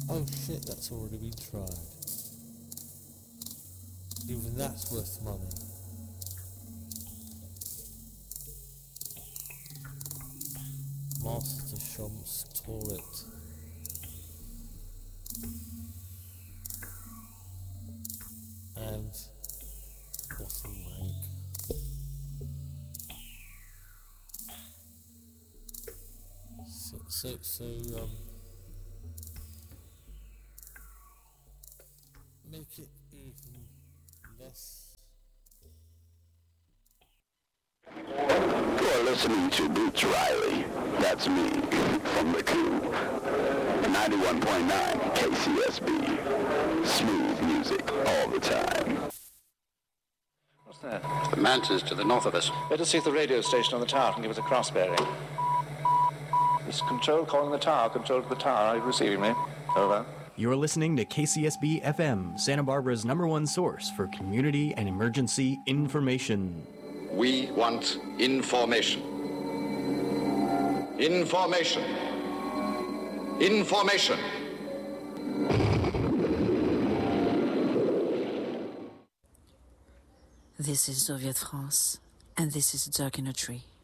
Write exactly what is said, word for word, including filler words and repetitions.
Oh shit, that's already been tried. Even that's worth money. Master Shump's toilet. And bottom rank. So, so, so um, make it even less. You're listening to Boots Riley. That's me, from the Coup. ninety-one point nine K C S B. Smooth music all the time. What's that? The mantis to the north of us. Better see if the radio station on the tower can give us a cross bearing. This control calling the tower. Control to the tower. Are you receiving me? Over. You're listening to K C S B F M, Santa Barbara's number one source for community and emergency information. We want information. Information. Information. This is Soviet France, and this is Dog in a Tree.